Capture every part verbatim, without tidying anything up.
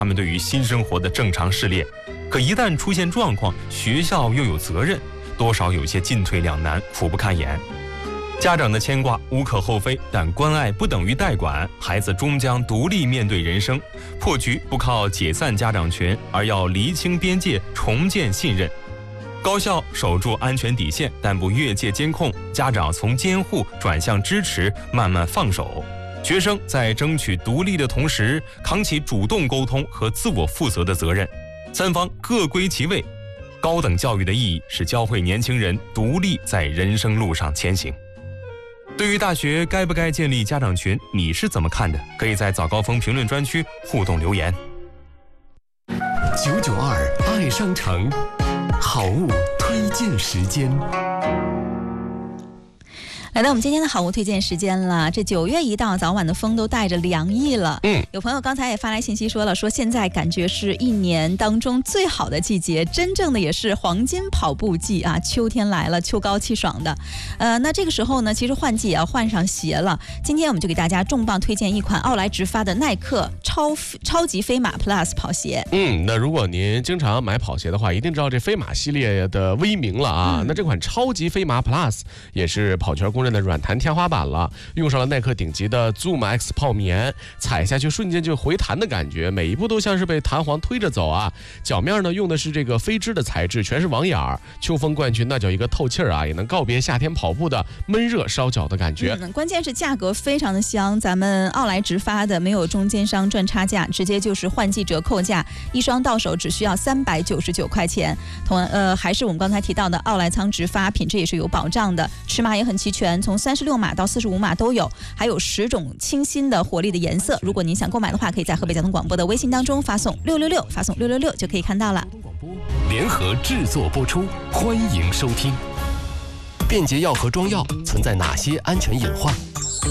他们对于新生活的正常试炼。可一旦出现状况，学校又有责任，多少有些进退两难，苦不堪言。家长的牵挂无可厚非，但关爱不等于代管，孩子终将独立面对人生。破局不靠解散家长群，而要厘清边界，重建信任。高校守住安全底线，但不越界监控；家长从监护转向支持，慢慢放手。学生在争取独立的同时，扛起主动沟通和自我负责的责任。三方各归其位。高等教育的意义是教会年轻人独立在人生路上前行。对于大学该不该建立家长群，你是怎么看的？可以在早高峰评论专区互动留言。 九九二爱商城好物推荐时间。 来到我们今天的好物推荐时间了，这九月一到，早晚的风都带着凉意了。 嗯， 有朋友刚才也发来信息说了，说现在感觉是一年当中最好的季节，真正的也是黄金跑步季啊！秋天来了，秋高气爽的。呃，那这个时候呢，其实换季也要换上鞋了。今天我们就给大家重磅推荐一款奥莱直发的耐克超超级飞马 Plus 跑鞋。 嗯，那如果您经常买跑鞋的话，一定知道这飞马系列的威名了啊。嗯、那这款超级飞马 Plus 也是跑圈公认的软弹天花板了，用上了耐克顶级的 Zoom X 泡棉，踩下去瞬间就回弹的感觉，每一步都像是被弹簧推着走啊。脚面呢用的是这个飞织的材质，全是网眼儿，秋风灌去那叫一个透气儿啊，也能告别夏天跑步的闷热烧脚的感觉。 嗯，关键是价格非常的香，咱们奥莱直发的没有中间商赚差价，直接就是换季折扣价，一双到手只需要三百九十九块钱。同呃还是我们刚才提到的奥莱仓直发，品质也是有保障的，尺码也很齐全，从三十六码到四十五码都有，还有十种清新的活力的颜色。如果您想购买的话，可以在河北交通广播的微信当中发送六六六，发送六六六就可以看到了。 联合制作播出，欢迎收听。便捷药和装药存在哪些安全隐患？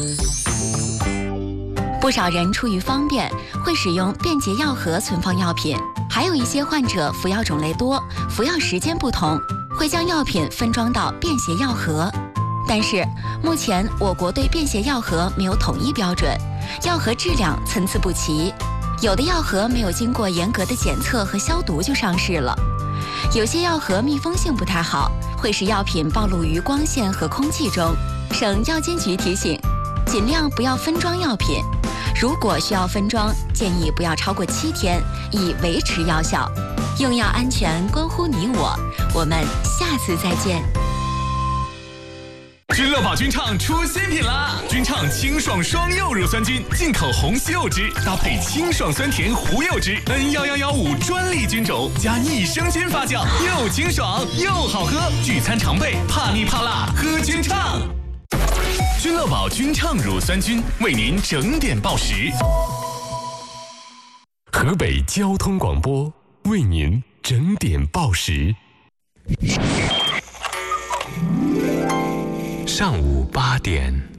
不少人出于方便会使用便捷药盒存放药品，还有一些患者服药种类多，服药时间不同，会将药品分装到便携药盒。但是目前我国对便携药盒没有统一标准，药盒质量参差不齐，有的药盒没有经过严格的检测和消毒就上市了，有些药盒密封性不太好，会使药品暴露于光线和空气中。省药监局提醒，尽量不要分装药品，如果需要分装，建议不要超过七天，以维持药效。用药安全关乎你我，我们下次再见。 君乐宝君畅出新品啦！君畅清爽双柚乳酸菌，进口红西柚汁搭配清爽酸甜胡柚汁 N 一一一五专利菌种加益生菌发酵，又清爽又好喝，聚餐常备，怕腻怕辣喝君畅。君乐宝君畅乳酸菌为您整点报时。 河北交通广播为您整点报时。上午八点。